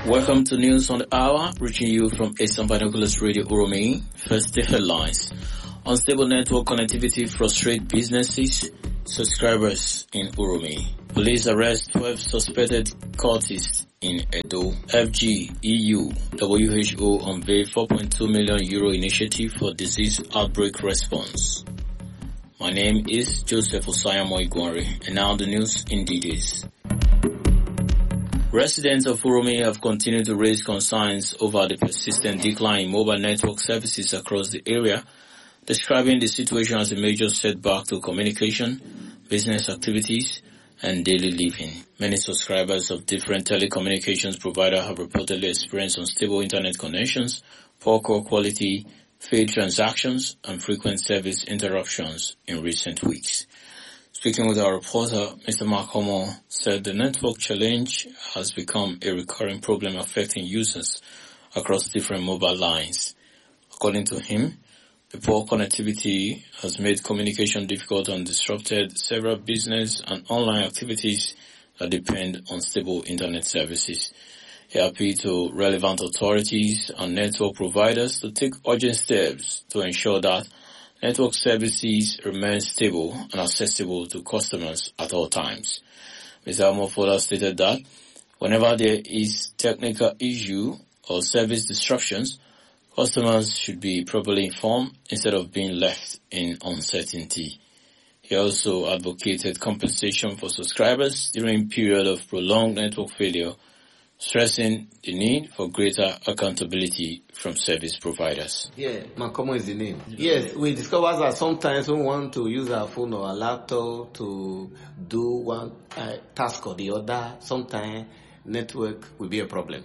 Welcome to News on the Hour, reaching you from Eastern Binoculars Radio Uromi. First, the headlines. Unstable network connectivity frustrates businesses, subscribers in Uromi. Police arrest 12 suspected cultists in Edo. FG, EU, WHO unveil €4.2 million initiative for disease outbreak response. My name is Joseph Osayamo Igwari, and now the news in details. Residents of Uromi have continued to raise concerns over the persistent decline in mobile network services across the area, describing the situation as a major setback to communication, business activities, and daily living. Many subscribers of different telecommunications providers have reportedly experienced unstable internet connections, poor call quality, failed transactions, and frequent service interruptions in recent weeks. Speaking with our reporter, Mr. Makomo said the network challenge has become a recurring problem affecting users across different mobile lines. According to him, the poor connectivity has made communication difficult and disrupted several business and online activities that depend on stable internet services. He appealed to relevant authorities and network providers to take urgent steps to ensure that network services remain stable and accessible to customers at all times. Mr. Amo further stated that whenever there is technical issue or service disruptions, customers should be properly informed instead of being left in uncertainty. He also advocated compensation for subscribers during period of prolonged network failure, stressing the need for greater accountability from service providers. Yeah, Makomo is the name. Yes, we discover that sometimes we want to use our phone or a laptop to do one task or the other. Sometimes network will be a problem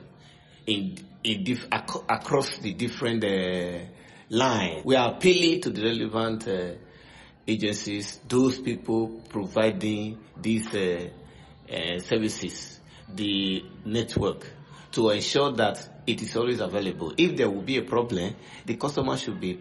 across the different lines. We are appealing to the relevant agencies, those people providing these services, the network, to ensure that it is always available. If there will be a problem, the customer should be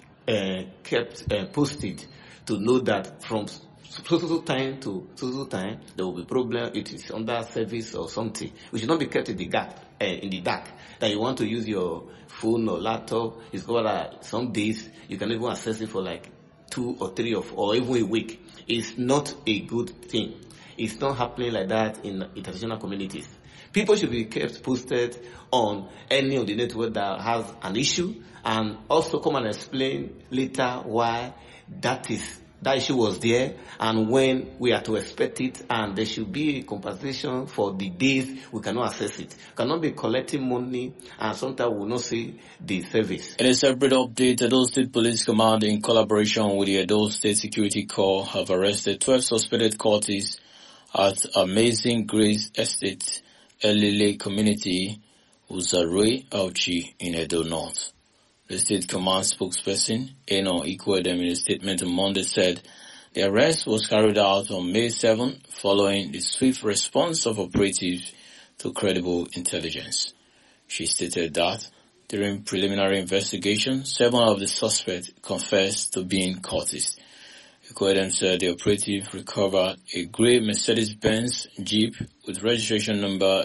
kept posted to know that from so time to so time there will be problem. It is under service or something. We should not be kept in the dark. That you want to use your phone or laptop. It's got some days you can even access it for like 2 or 3 or even a week. It's not a good thing. It's not happening like that in international communities. People should be kept posted on any of the network that has an issue, and also come and explain later why that issue was there and when we are to expect it, and there should be a compensation for the days we cannot access it. We cannot be collecting money and sometimes we will not see the service. In a separate update, Edo State Police Command, in collaboration with the Edo State Security Corps, have arrested 12 suspected cultists at Amazing Grace Estate, Elile Community, Uzarwe, Auchi, in Edo North. The State Command spokesperson, Eno Ikwedem, in a statement on Monday said the arrest was carried out on May 7 following the swift response of operatives to credible intelligence. She stated that during preliminary investigation, 7 of the suspects confessed to being cultists. Ikwedem said the operative recovered a grey Mercedes-Benz Jeep with registration number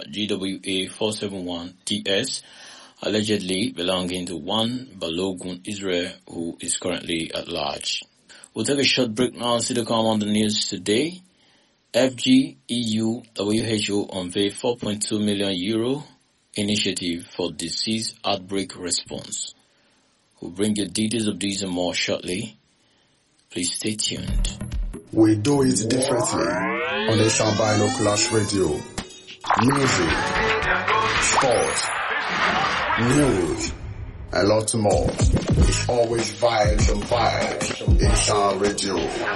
GWA471TS, allegedly belonging to one Balogun Israel, who is currently at large. We'll take a short break now and see the come on the news today. FG, EU, WHO unveil €4.2 million initiative for disease outbreak response. We'll bring you details of these and more shortly. Please stay tuned. We do it differently on Eastern Binoculars Radio. Music, sports, news, a lot more. It's always vibes and vibes. Eastern Radio.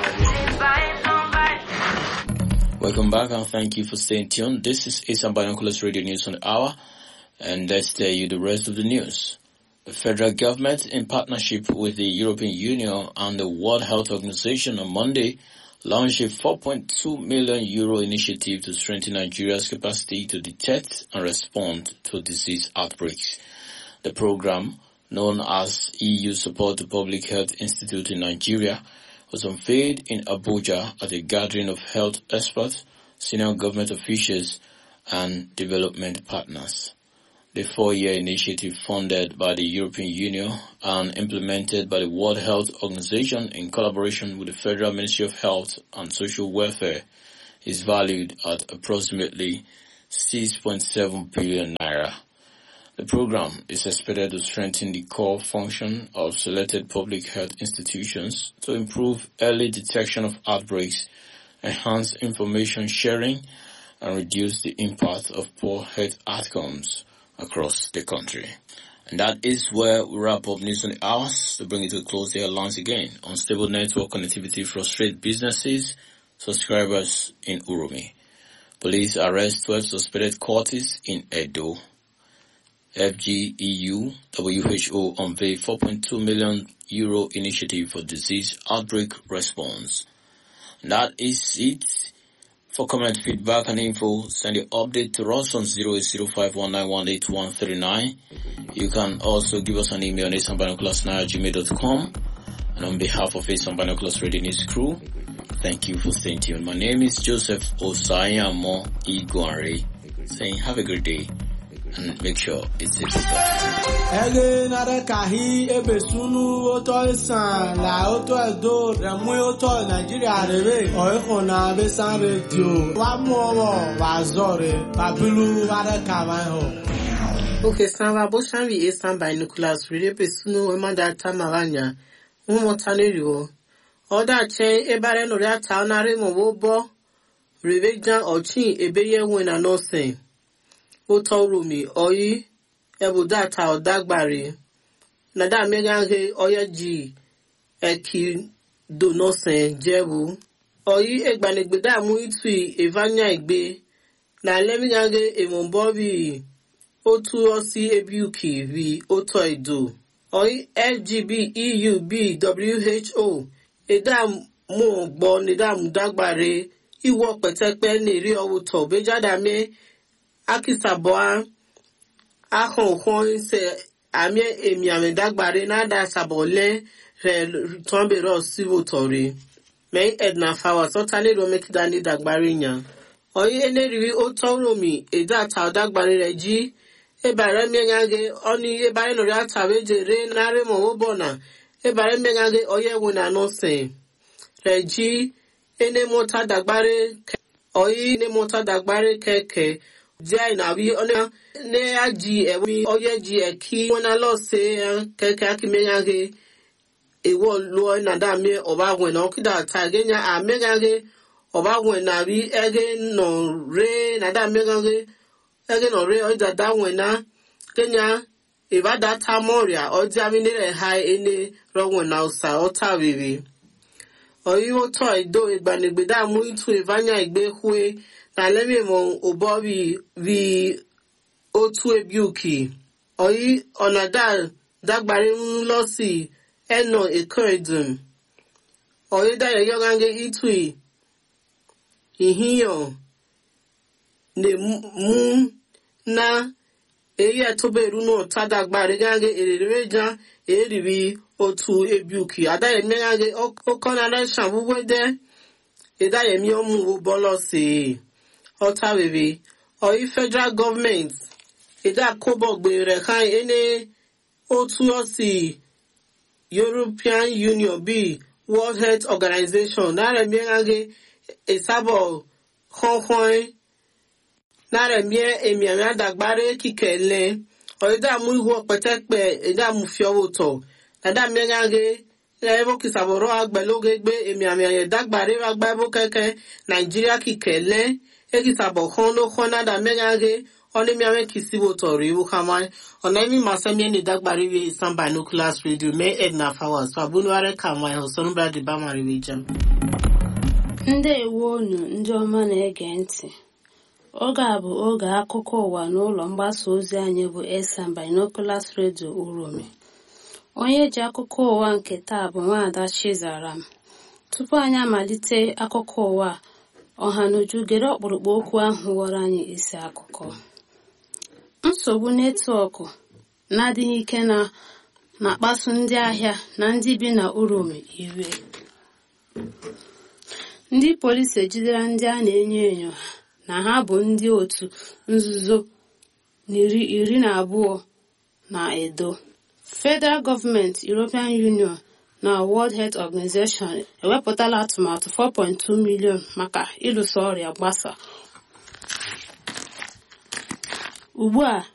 Welcome back and thank you for staying tuned. This is Eastern Binoculars Radio News on the Hour, and let's tell you the rest of the news. The federal government, in partnership with the European Union and the World Health Organization, on Monday launched a €4.2 million initiative to strengthen Nigeria's capacity to detect and respond to disease outbreaks. The program, known as EU Support to Public Health Institute in Nigeria, was unveiled in Abuja at a gathering of health experts, senior government officials, and development partners. the 4-year initiative funded by the European Union and implemented by the World Health Organization in collaboration with the Federal Ministry of Health and Social Welfare is valued at approximately 6.7 billion naira. The program is expected to strengthen the core function of selected public health institutions to improve early detection of outbreaks, enhance information sharing, and reduce the impact of poor health outcomes across the country. And that is where we wrap up News on the Hours. To bring it to a close here once again, unstable network connectivity frustrates businesses, subscribers in Uromi. Police arrest 12 suspected cultists in Edo. FGEU WHO unveiled €4.2 million initiative for disease outbreak response. And that is it. For comment, feedback, and info, send your update to us on 08051918139. You can also give us an email on asanbinoculars@gmail.com. And on behalf of Asan Binoculars Radio News crew, thank you for staying tuned. My name is Joseph Osayamo Igwanre, saying have a good day and make sure it's a good Ege nare kahi ebesunu oto isan la oto edo remu oto Nigeria rebe oikona besan radio wa muowo wa zore babilu ware kamaho. Okay, Samba Boshanvi Asan Binoculars Radio Besunu Emanda Tamavanya Umotaneriwo Oda Chen Ebare Noria Taunare Mobo Revejan Ochin Ebeye Wena no sen Otorumi Oyi Ebudata Odagbari Nada Megange Oya G Eki Do no sen Jebu Oyi Egbanegbeda Muitui Evanya Egbe Na Lemigange Emombobi Otu Osi Ebuki V Oto Edo Oyi FGB EUB WHO Edam Mo Gbo Nedam Dagbare Iwo Petepe Neri Owuto Bejadame Akisaboa Ahon se Ame Emiame Dagbare Nada Sabole Re Tombero Sivotori May Edna Fawa Sotale Romekidani Dagbarinya Oyi Eneriwi Otoromi Eda Tau Dagbare Reji Ebare Megage Oni Ebare Noria Taveje Re Nare Mohobona Ebare Megage Oye Wuna no se Reji Ene Mota Dagbare Oyi Ne Mota Dagbare Keke Jai Nabi Ona Ne Aji Ewi Oye Ji Eki Wona Lo Se Keke Aki Megage Ewo Lo Nadame Oba Wena Okida Tagenya A Megage Oba Wena Bi Ege No Re Nadame Megage Ege no re oja da wena Kenya Eva data moria oja minere hai ene ro wena usa ota vivi Oyi oto Edo Egbanegbeda mu itu evanya egbe hue Na lemi mo obobi vi otu ebiuki Oyi onada dagbare nlosi eno ekoredum Oyi da yogange itui Ihiyo Ne mu na eye toberu no tadagbare gange erereja eribi otu ebiuki adaye megage okona na shanwuwede edaye mi omu bolosi otawebe oyi federal government eda kobogbe re kan ene otu osi European Union B World Health Organization na re megage esabo khonkhon Nare mie emiamia dagbare kikele oida mu iwo petepe eda mu fiowoto nada megage evo kisaboro agbeloge gbe emiamia dagbare agbabo keke Nigeria kikele ekisabo khono khona da megage oni miame kisiwoto ri ukama onemi masemi ni dagbare we Asan Binoculars Radio me Edna Fawa so abunware kama hosonbra di bama riweja Ndewo nu ndị ọma na-ege ntị Oge a bụ oge akụkọ ụwa n'ụlọ mgbasa ozi anyị bụ Asan Binoculars Radio Uromi. Onye ji akụkọ ụwa nke taa bụ Nwaada Chizaram. Tupu anyị amalite akụkọ ụwa, ọhanuju gere ọkpụrụkpụ okwu ahụ wara anyị isi akụkọ. Nsogbu netwọk na-adịghị ike na-akpasu ndị ahịa na ndị bi na Uromi iwe. Ndị polisi ejidere ndị a na-enyo enyo na ha bụ ndị otu nzuzo 2012 na edo. Federal Government, European Union na World Health Organization ewepụtala atụmatụ 4.2 million maka ịlụso ọrịa gbasa. Ugbu a